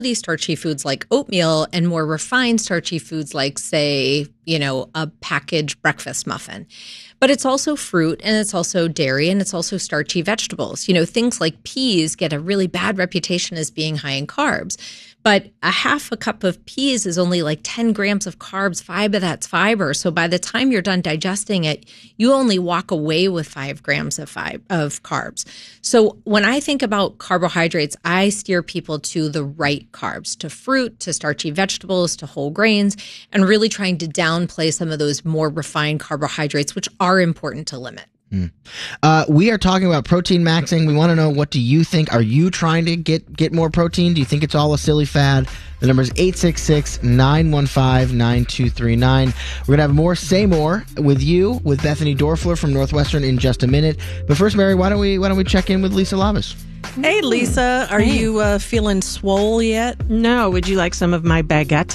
these starchy foods like oatmeal and more refined starchy foods like, say, a packaged breakfast muffin. But it's also fruit, and it's also dairy, and it's also starchy vegetables. Things like peas get a really bad reputation as being high in carbs. But a half a cup of peas is only like 10 grams of carbs, 5 of that's fiber. So by the time you're done digesting it, you only walk away with 5 grams of carbs. So when I think about carbohydrates, I steer people to the right carbs, to fruit, to starchy vegetables, to whole grains, and really trying to downplay some of those more refined carbohydrates, which are important to limit. We are talking about protein maxing. We want to know, what do you think? Are you trying to get more protein? Do you think it's all a silly fad? The number is 866-915-9239. We're going to have more Say More with Bethany Dorfler from Northwestern in just a minute. But first, Mary, why don't we check in with Lisa Labus? Hey, Lisa, are you feeling swole yet? No. Would you like some of my baguette?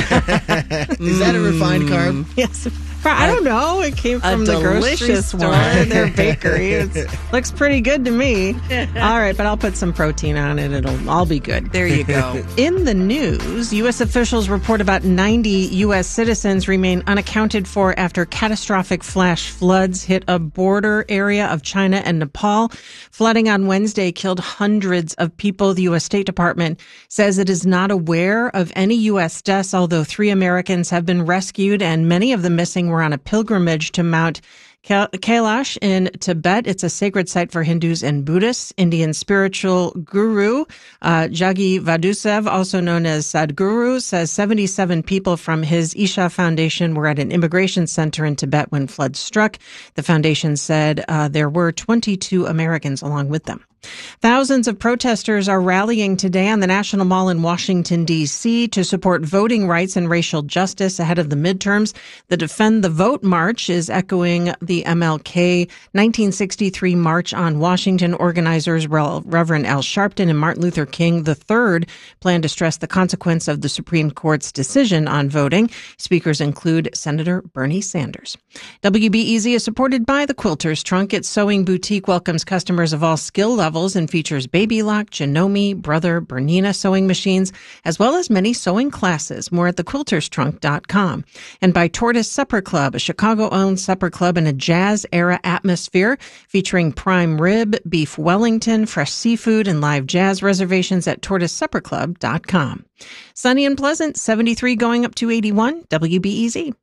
Is that a refined carb? Yes. I don't know. It came from the grocery store, their bakery. It looks pretty good to me. All right, but I'll put some protein on it. It'll all be good. There you go. In the news, U.S. officials report about 90 U.S. citizens remain unaccounted for after catastrophic flash floods hit a border area of China and Nepal. Flooding on Wednesday killed hundreds of people. The U.S. State Department says it is not aware of any U.S. deaths, although 3 Americans have been rescued and many of the missing were on a pilgrimage to Mount Kailash in Tibet. It's a sacred site for Hindus and Buddhists. Indian spiritual guru Jaggi Vadusev, also known as Sadhguru, says 77 people from his Isha Foundation were at an immigration center in Tibet when floods struck. The foundation said there were 22 Americans along with them. Thousands of protesters are rallying today on the National Mall in Washington, D.C. to support voting rights and racial justice ahead of the midterms. The Defend the Vote March is echoing the MLK 1963 March on Washington. Organizers Reverend Al Sharpton and Martin Luther King III plan to stress the consequence of the Supreme Court's decision on voting. Speakers include Senator Bernie Sanders. WBEZ is supported by the Quilter's Trunk. Its sewing boutique welcomes customers of all skill levels and features Baby Lock, Janome, Brother, Bernina sewing machines, as well as many sewing classes. More at thequilterstrunk.com. And by Tortoise Supper Club, a Chicago-owned supper club in a jazz-era atmosphere featuring prime rib, beef Wellington, fresh seafood, and live jazz. Reservations at tortoisesupperclub.com. Sunny and pleasant, 73 going up to 81, WBEZ.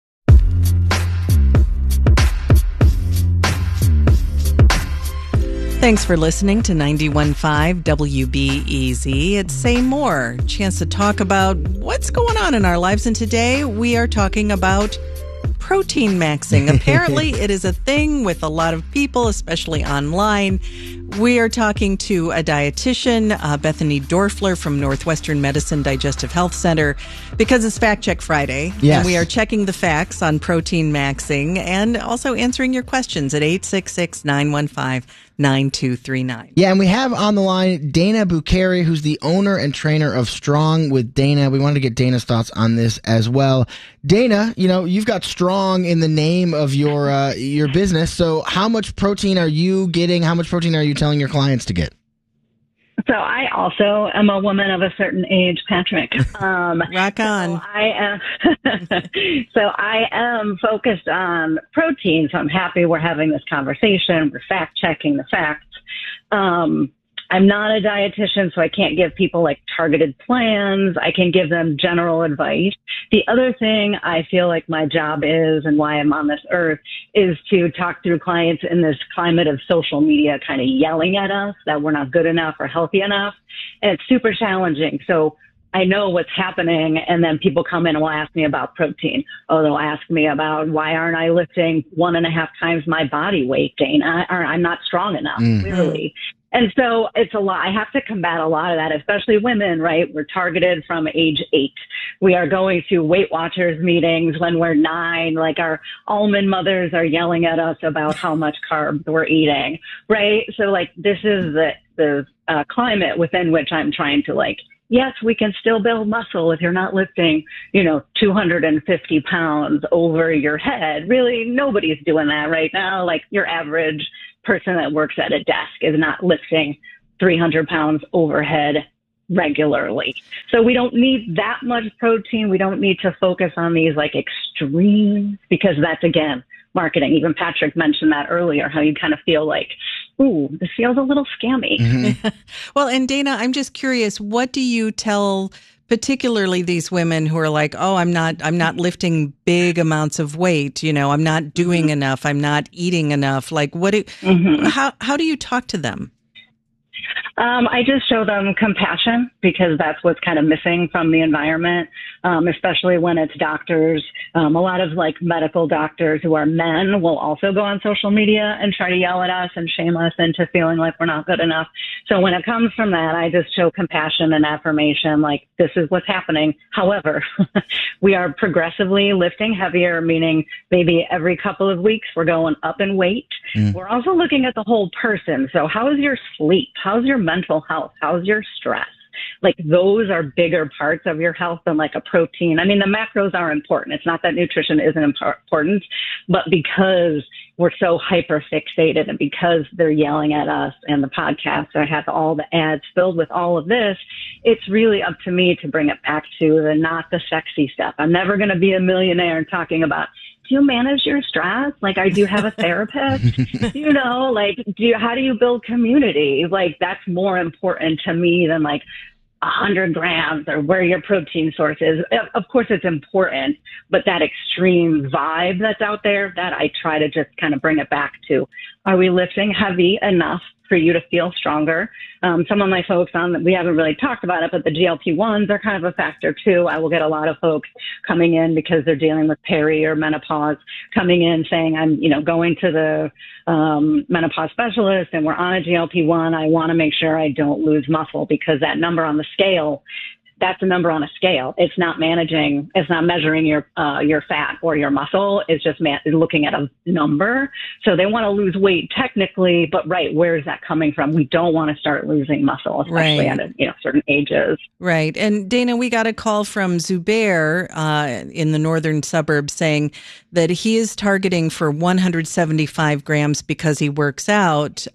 Thanks for listening to 91.5 WBEZ. It's Say More, chance to talk about what's going on in our lives. And today we are talking about protein maxing. Apparently it is a thing with a lot of people, especially online. We are talking to a dietitian, Bethany Dorfler from Northwestern Medicine Digestive Health Center, because it's Fact Check Friday. Yes. And we are checking the facts on protein maxing and also answering your questions at 866-915-9239. Yeah, and we have on the line Dana Bukhari, who's the owner and trainer of Strong with Dana. We wanted to get Dana's thoughts on this as well. Dana, you've got Strong in the name of your business. So how much protein are you getting? How much protein are you telling your clients to get? So I also am a woman of a certain age, Patrick. Rock on. So I am focused on protein. So I'm happy we're having this conversation. We're fact checking the facts. I'm not a dietitian, so I can't give people like targeted plans. I can give them general advice. The other thing I feel like my job is, and why I'm on this earth, is to talk through clients in this climate of social media kind of yelling at us that we're not good enough or healthy enough. And it's super challenging. So I know what's happening, and then people come in and will ask me about protein. Oh, they'll ask me about, why aren't I lifting 1.5 times my body weight, Dana? I'm not strong enough, clearly. And so it's a lot. I have to combat a lot of that, especially women, right? We're targeted from age 8. We are going to Weight Watchers meetings when we're 9. Like, our almond mothers are yelling at us about how much carbs we're eating, right? So like, this is the climate within which I'm trying to, like, yes, we can still build muscle if you're not lifting, 250 pounds over your head. Really, nobody's doing that right now. Like, your average person that works at a desk is not lifting 300 pounds overhead regularly. So we don't need that much protein. We don't need to focus on these like extremes, because that's, again, marketing. Even Patrick mentioned that earlier, how you kind of feel like, ooh, this feels a little scammy. Mm-hmm. Well, and Dana, I'm just curious, what do you tell particularly these women who are like, oh, I'm not lifting big amounts of weight, I'm not doing enough, I'm not eating enough. Like, how do you talk to them? I just show them compassion, because that's what's kind of missing from the environment, especially when it's doctors. A lot of like medical doctors who are men will also go on social media and try to yell at us and shame us into feeling like we're not good enough. So when it comes from that, I just show compassion and affirmation, like, this is what's happening. However, we are progressively lifting heavier, meaning maybe every couple of weeks we're going up in weight. We're also looking at the whole person. So how is your sleep? How's your mental health? How's your stress? Like, those are bigger parts of your health than like a protein. I mean, the macros are important. It's not that nutrition isn't important, but because we're so hyper fixated and because they're yelling at us and the podcast, I have all the ads filled with all of this. It's really up to me to bring it back to the not the sexy stuff. I'm never going to be a millionaire talking about, do you manage your stress? Like, I do have a therapist, how do you build community? Like, that's more important to me than like 100 grams or where your protein source is. Of course, it's important, but that extreme vibe that's out there, that I try to just kind of bring it back to. Are we lifting heavy enough for you to feel stronger? Some of my folks we haven't really talked about it, but the GLP-1s are kind of a factor too. I will get a lot of folks coming in because they're dealing with peri or menopause, coming in saying, I'm, going to the menopause specialist and we're on a GLP-1. I want to make sure I don't lose muscle, because that number on the scale, that's a number on a scale. It's not measuring your fat or your muscle. It's just looking at a number. So they want to lose weight technically, but where is that coming from? We don't want to start losing muscle, especially at certain ages. Right. And Dana, we got a call from Zubair in the northern suburbs saying that he is targeting for 175 grams because he works out.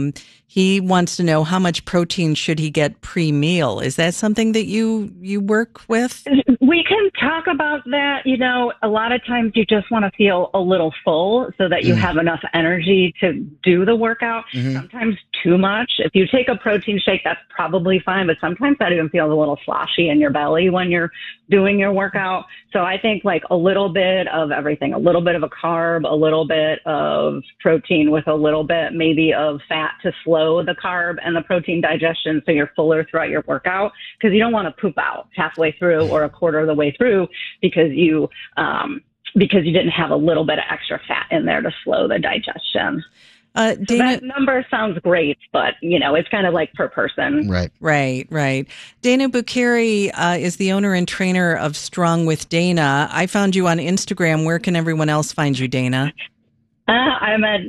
He wants to know how much protein should he get pre-meal. Is that something that you work with? We can talk about that. A lot of times you just want to feel a little full so that you have enough energy to do the workout. Sometimes too much. If you take a protein shake, that's probably fine, but sometimes that even feels a little sloshy in your belly when you're doing your workout. So I think like a little bit of everything, a little bit of a carb, a little bit of protein with a little bit maybe of fat to slow the carb and the protein digestion so you're fuller throughout your workout, because you don't want to poop out halfway through or a quarter of the way through because you didn't have a little bit of extra fat in there to slow the digestion. Dana, so that number sounds great, but, it's kind of like per person. Right. Dana Bukhari is the owner and trainer of Strong with Dana. I found you on Instagram. Where can everyone else find you, Dana? I'm at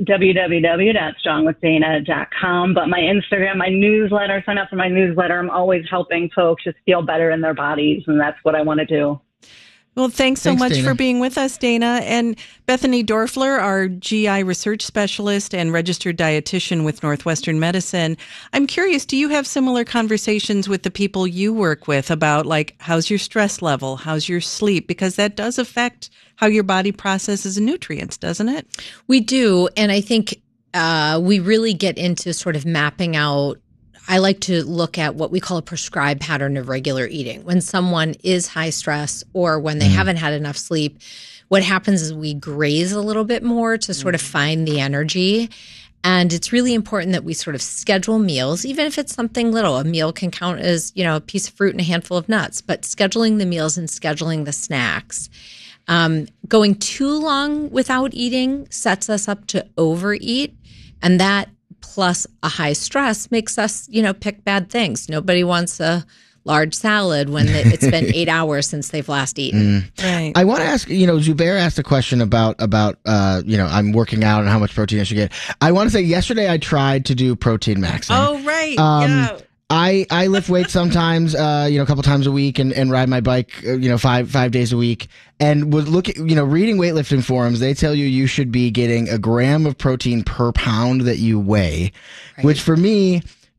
www.strongwithdana.com, but my Instagram, my newsletter, sign up for my newsletter. I'm always helping folks just feel better in their bodies, and that's what I want to do. Well, thanks so much Dana. for being with us, Dana. And Bethany Dorfler, our GI research specialist and registered dietitian with Northwestern Medicine. I'm curious, do you have similar conversations with the people you work with about, like, how's your stress level? How's your sleep? Because that does affect how your body processes nutrients, doesn't it? We do. And I think we really get into sort of mapping out. I like to look at what we call a prescribed pattern of regular eating. When someone is high stress or when they haven't had enough sleep, what happens is we graze a little bit more to sort of find the energy. And it's really important that we sort of schedule meals, even if it's something little. A meal can count as, a piece of fruit and a handful of nuts, but scheduling the meals and scheduling the snacks. Going too long without eating sets us up to overeat, and that plus a high stress makes us, pick bad things. Nobody wants a large salad when it's been 8 hours since they've last eaten. Right. I want to ask, Zubair asked a question about I'm working out and how much protein I should get. I want to say yesterday I tried to do protein maxing. Oh, right. Yeah. I lift weights sometimes, a couple times a week and ride my bike, 5 days a week. And was reading weightlifting forums, they tell you should be getting a gram of protein per pound that you weigh, which for me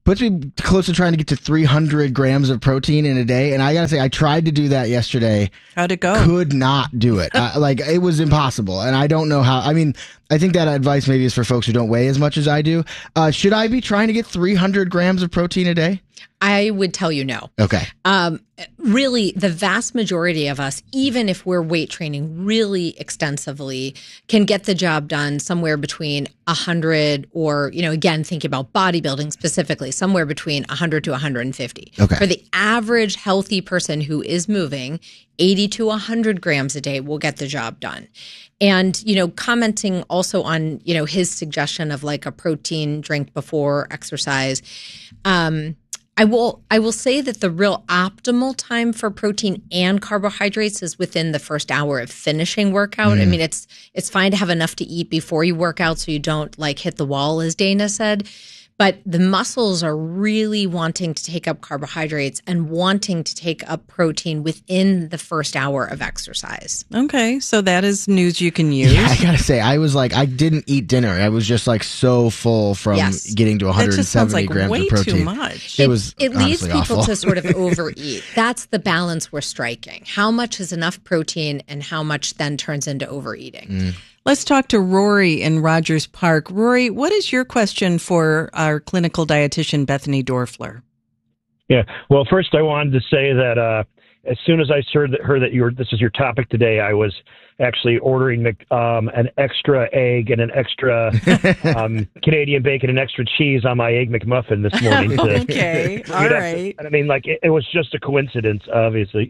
puts me close to trying to get to 300 grams of protein in a day. And I got to say, I tried to do that yesterday. How'd it go? Could not do it. Like, it was impossible. And I don't know how. I mean, I think that advice maybe is for folks who don't weigh as much as I do. Should I be trying to get 300 grams of protein a day? I would tell you no. Okay. Really, the vast majority of us, even if we're weight training really extensively, can get the job done somewhere between 100 or, again, thinking about bodybuilding specifically, somewhere between 100 to 150. Okay. For the average healthy person who is moving, 80 to 100 grams a day will get the job done. And, commenting also on, his suggestion of like a protein drink before exercise, I will say that the real optimal time for protein and carbohydrates is within the first hour of finishing workout. I mean, it's fine to have enough to eat before you work out so you don't like hit the wall, as Dana said. But the muscles are really wanting to take up carbohydrates and wanting to take up protein within the first hour of exercise. Okay, so that is news you can use. Yeah, I gotta say, I was like, I didn't eat dinner. I was just like so full from getting to 170 that just sounds like grams way of protein. Too much. It was It leads honestly people awful. to sort of overeat. That's the balance we're striking. How much is enough protein and how much then turns into overeating? Let's talk to Rory in Rogers Park. Rory, what is your question for our clinical dietitian, Bethany Dorfler? Yeah. Well, first I wanted to say that as soon as I heard that this is your topic today, I was actually ordering an extra egg and an extra Canadian bacon and extra cheese on my Egg McMuffin this morning. Okay. All right. I mean, like, it was just a coincidence, obviously.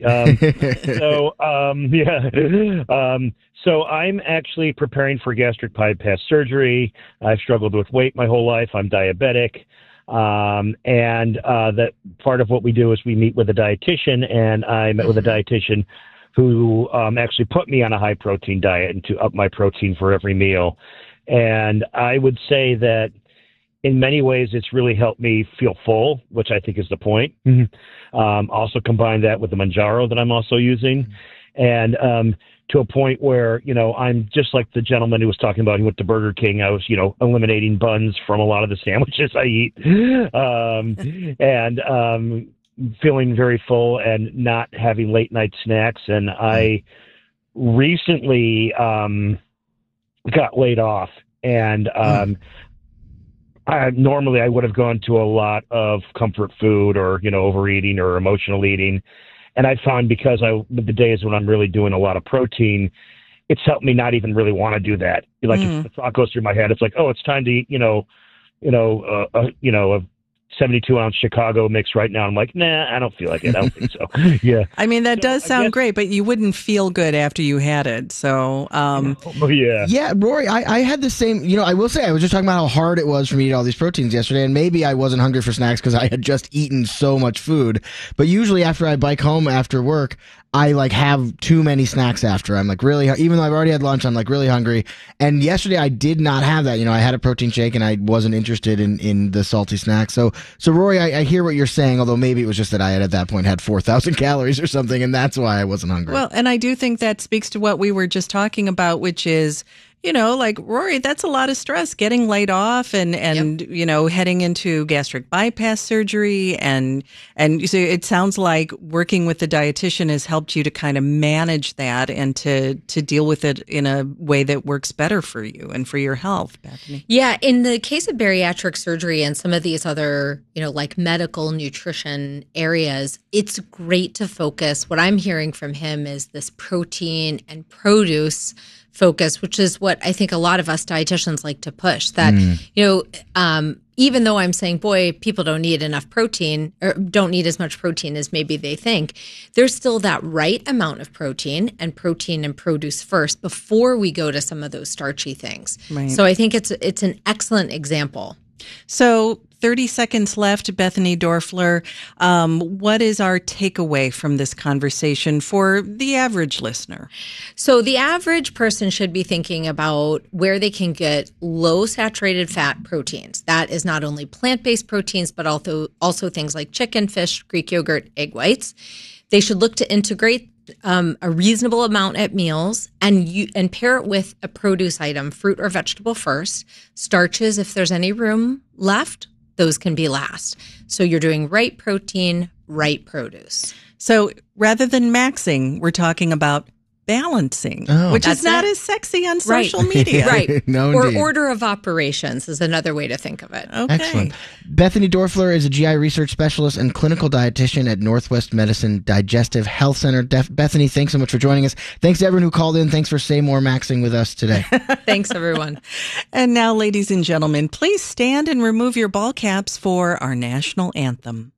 So I'm actually preparing for gastric bypass surgery. I've struggled with weight my whole life. I'm diabetic. And that part of what we do is we meet with a dietitian, and I met with a dietitian who actually put me on a high protein diet and to up my protein for every meal. And I would say that in many ways it's really helped me feel full, which I think is the point. Also combine that with the Manjaro that I'm also using. And to a point where, I'm just like the gentleman who was talking about, he went to Burger King. I was, eliminating buns from a lot of the sandwiches I eat, and feeling very full and not having late night snacks. And I recently got laid off, and normally I would have gone to a lot of comfort food or, overeating or emotional eating. And I found because the days when I'm really doing a lot of protein, it's helped me not even really want to do that. Like if the thought goes through my head, it's like, oh, it's time to eat, a 72-ounce Chicago mix right now. I'm like, nah, I don't feel like it. I don't think so. Yeah. I mean, that does sound great, but you wouldn't feel good after you had it. So, Yeah, Rory, I had the same, I will say, I was just talking about how hard it was for me to eat all these proteins yesterday, and maybe I wasn't hungry for snacks because I had just eaten so much food. But usually after I bike home after work, I have too many snacks after. I'm really, even though I've already had lunch, I'm really hungry. And yesterday I did not have that. I had a protein shake and I wasn't interested in the salty snacks. So Rory, I hear what you're saying, although maybe it was just that I had at that point had 4,000 calories or something, and that's why I wasn't hungry. Well, and I do think that speaks to what we were just talking about, which is, Rory, that's a lot of stress, getting laid off and heading into gastric bypass surgery. And so it sounds like working with the dietitian has helped you to kind of manage that and to deal with it in a way that works better for you and for your health, Bethany. Yeah. In the case of bariatric surgery and some of these other, like medical nutrition areas, it's great to focus. What I'm hearing from him is this protein and produce focus, which is what I think a lot of us dietitians like to push. That, even though I'm saying, boy, people don't need enough protein or don't need as much protein as maybe they think, there's still that right amount of protein and produce first before we go to some of those starchy things. Right. So I think it's an excellent example. So 30 seconds left, Bethany Dorfler. What is our takeaway from this conversation for the average listener? So the average person should be thinking about where they can get low saturated fat proteins. That is not only plant-based proteins, but also things like chicken, fish, Greek yogurt, egg whites. They should look to integrate a reasonable amount at meals and pair it with a produce item, fruit or vegetable first, starches if there's any room left, those can be last. So you're doing right protein, right produce. So rather than maxing, we're talking about balancing, which is not as sexy on social media. Right. No, or indeed. order of operations is another way to think of it. Okay. Excellent. Bethany Dorfler is a GI research specialist and clinical dietitian at Northwest Medicine Digestive Health Center. Bethany, thanks so much for joining us. Thanks to everyone who called in. Thanks for Say More Maxing with us today. Thanks, everyone. And now, ladies and gentlemen, please stand and remove your ball caps for our national anthem.